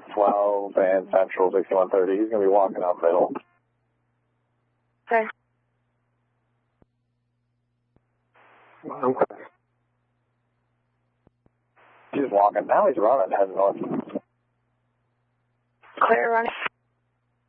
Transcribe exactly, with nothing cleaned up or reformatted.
twelve and Central sixty-one thirty. He's going to be walking up middle. Okay. I'm clear. He's walking. Now he's running. Heading north. Clear running.